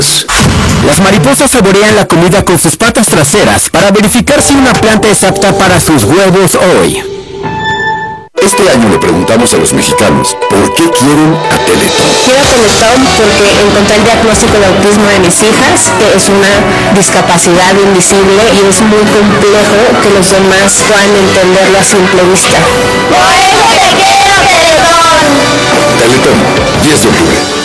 Las mariposas saborean la comida con sus patas traseras para verificar si una planta es apta para sus huevos hoy. Este año le preguntamos a los mexicanos por qué quieren a Teletón. Quiero Teletón porque encontré el diagnóstico de autismo de mis hijas, que es una discapacidad invisible y es muy complejo que los demás puedan entenderlo a simple vista. ¡Por eso te quiero, Teletón! Teletón, 10 de octubre.